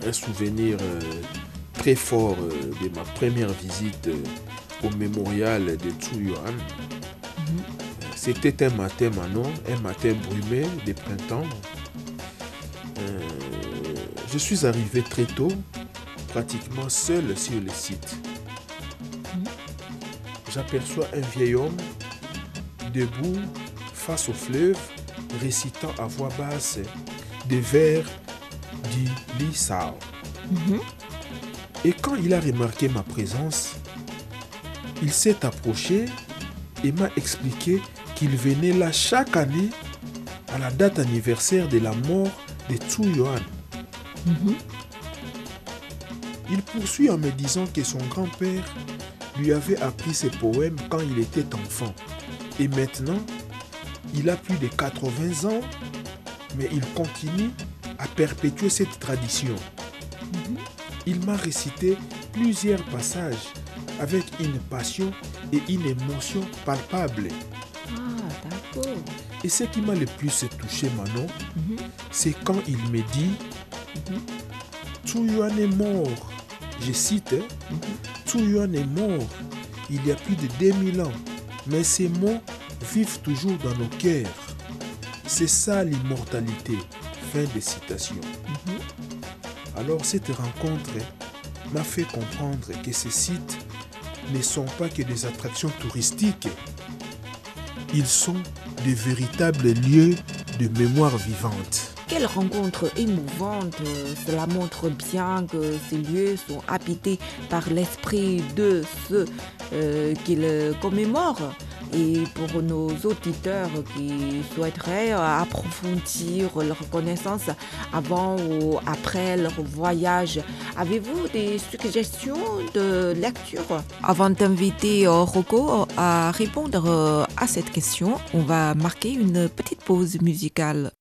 un souvenir très fort de ma première visite au mémorial de Tzu-Yuan. C'était un matin, Manon, un matin brumé de printemps. Je suis arrivé très tôt, pratiquement seul sur le site. J'aperçois un vieil homme debout face au fleuve, récitant à voix basse des vers du Li Sao. Et quand il a remarqué ma présence, il s'est approché et m'a expliqué qu'il venait là chaque année à la date anniversaire de la mort de Tzu-Yuan. Il poursuit en me disant que son grand-père lui avait appris ses poèmes quand il était enfant. Et maintenant, il a plus de 80 ans, mais il continue à perpétuer cette tradition. Il m'a récité plusieurs passages avec une passion et une émotion palpable. Ah, d'accord. Et ce qui m'a le plus touché, Manon, c'est quand il me dit Tzu-Yuan est mort. Je cite, Tzu-Yuan est mort il y a plus de 2000 ans, mais ces mots vivent toujours dans nos cœurs. C'est ça l'immortalité. Fin de citation. Alors cette rencontre m'a fait comprendre que ces sites ne sont pas que des attractions touristiques. Ils sont de véritables lieux de mémoire vivante. Quelle rencontre émouvante. Cela montre bien que ces lieux sont habités par l'esprit de ceux qu'ils commémorent. Et pour nos auditeurs qui souhaiteraient approfondir leur connaissance avant ou après leur voyage, avez-vous des suggestions de lecture? Avant d'inviter Rocco à répondre à cette question, on va marquer une petite pause musicale.